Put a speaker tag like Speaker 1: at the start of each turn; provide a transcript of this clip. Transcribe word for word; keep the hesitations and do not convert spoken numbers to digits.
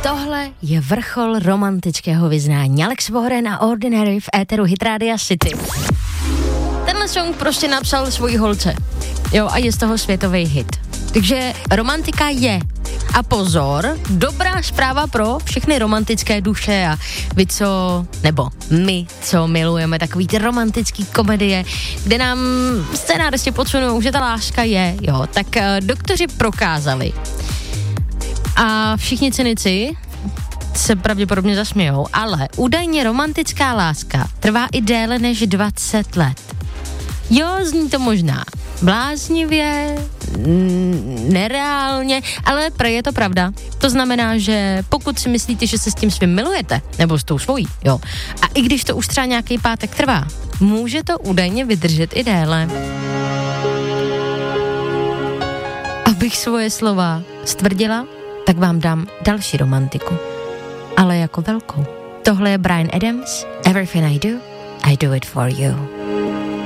Speaker 1: Tohle je vrchol romantického vyznání. Alex Warren a Ordinary v éteru Hit Rádia City. Tenhle song prostě napsal svojí holce. Jo, a je z toho světový hit. Takže romantika je. A pozor, dobrá zpráva pro všechny romantické duše a vy, co, nebo my, co milujeme takový ty romantický komedie, kde nám scénáristi podsunou, že ta láska je, jo, tak uh, doktoři prokázali. A všichni cynici se pravděpodobně zasmějou, ale údajně romantická láska trvá i déle než dvacet let. Jo, zní to možná bláznivě, nereálně, ale prej je to pravda. To znamená, že pokud si myslíte, že se s tím svým milujete, nebo s tou svojí, jo, a i když to už třeba nějaký pátek trvá, může to údajně vydržet i déle. Abych svoje slova stvrdila, tak vám dám další romantiku, ale jako velkou. Tohle je Bryan Adams, Everything I Do, I Do It For You.